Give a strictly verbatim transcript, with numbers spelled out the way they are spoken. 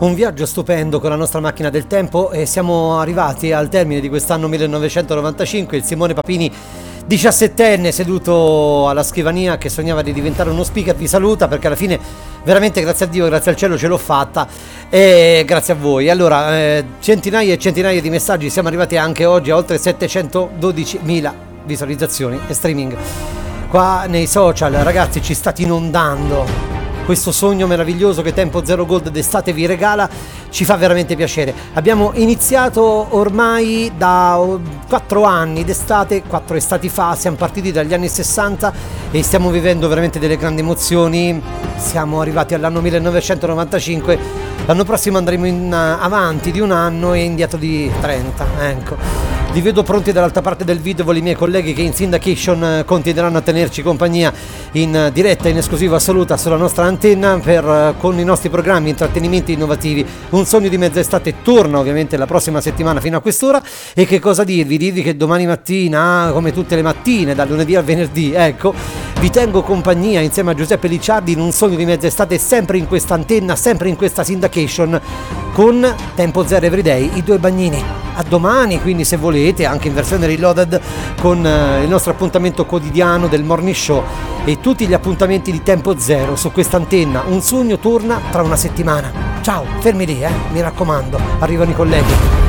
Un viaggio stupendo con la nostra macchina del tempo e siamo arrivati al termine di quest'anno millenovecentonovantacinque. Il Simone Papini, diciassettenne, seduto alla scrivania, che sognava di diventare uno speaker, vi saluta, perché alla fine veramente, grazie a Dio, grazie al cielo, ce l'ho fatta, e grazie a voi. Allora, eh, centinaia e centinaia di messaggi, siamo arrivati anche oggi a oltre settecentododicimila visualizzazioni e streaming qua nei social. Ragazzi, ci state inondando questo sogno meraviglioso che Tempo Zero Gold d'estate vi regala, ci fa veramente piacere. Abbiamo iniziato ormai da quattro anni d'estate, quattro estati fa, siamo partiti dagli anni sessanta e stiamo vivendo veramente delle grandi emozioni. Siamo arrivati all'anno millenovecentonovantacinque, l'anno prossimo andremo in avanti di un anno e indietro di trenta, ecco. Li vedo pronti dall'altra parte del video con i miei colleghi che in syndication continueranno a tenerci compagnia in diretta, in esclusiva assoluta sulla nostra antenna per, con i nostri programmi intrattenimenti innovativi. Un sogno di mezza estate torna ovviamente la prossima settimana fino a quest'ora. E che cosa dirvi? Dirvi che domani mattina, come tutte le mattine, dal lunedì al venerdì, ecco, vi tengo compagnia insieme a Giuseppe Licciardi in un sogno di mezza estate, sempre in questa antenna, sempre in questa syndication, con Tempo Zero Everyday, i due bagnini. A domani, quindi, se volete, anche in versione reloaded, con eh, il nostro appuntamento quotidiano del Morning Show e tutti gli appuntamenti di Tempo Zero su questa antenna. Un sogno torna tra una settimana. Ciao, fermi lì, eh, mi raccomando, arrivano i colleghi.